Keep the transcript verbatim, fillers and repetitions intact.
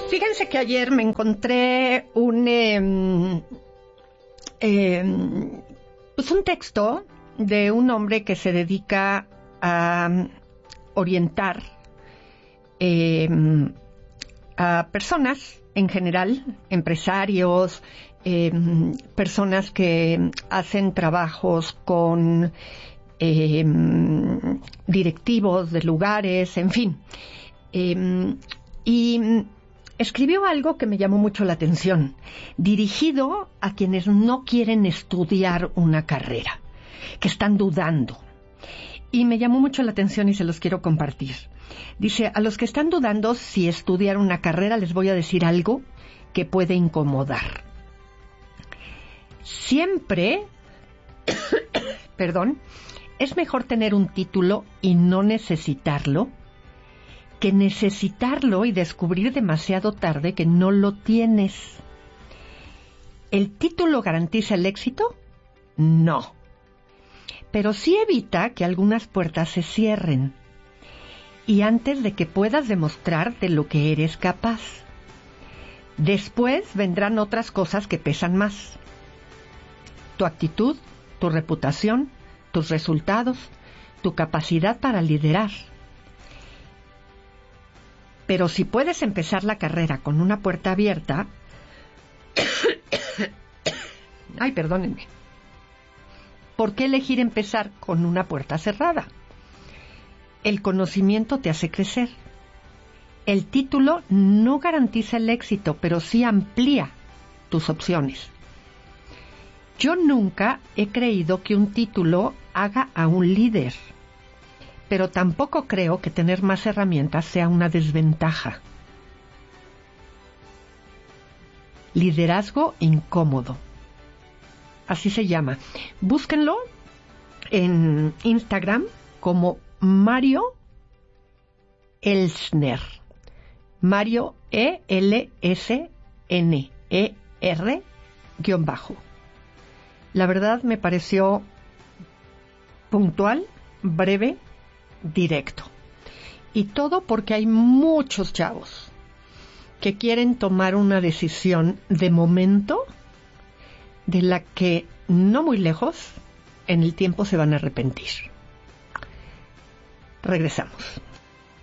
Fíjense que ayer me encontré un, eh, eh, pues un texto de un hombre que se dedica a orientar eh, a personas en general, empresarios, eh, personas que hacen trabajos con eh, directivos de lugares, en fin. Eh, y escribió algo que me llamó mucho la atención, dirigido a quienes no quieren estudiar una carrera, que están dudando. Y me llamó mucho la atención y se los quiero compartir. Dice, a los que están dudando si estudiar una carrera les voy a decir algo que puede incomodar. Siempre, perdón, es mejor tener un título y no necesitarlo que necesitarlo y descubrir demasiado tarde que no lo tienes. ¿El título garantiza el éxito? No. Pero sí evita que algunas puertas se cierren. Y antes de que puedas demostrar de lo que eres capaz. Después vendrán otras cosas que pesan más. Tu actitud, tu reputación, tus resultados, tu capacidad para liderar. Pero si puedes empezar la carrera con una puerta abierta... Ay, perdónenme. ¿Por qué elegir empezar con una puerta cerrada? El conocimiento te hace crecer. El título no garantiza el éxito, pero sí amplía tus opciones. Yo nunca he creído que un título haga a un líder. Pero tampoco creo que tener más herramientas sea una desventaja. Liderazgo incómodo. Así se llama. Búsquenlo en Instagram como Mario Elsner. Mario E L S N E R guión bajo. La verdad me pareció puntual, breve, directo. Y todo porque hay muchos chavos que quieren tomar una decisión de momento de la que no muy lejos en el tiempo se van a arrepentir. Regresamos.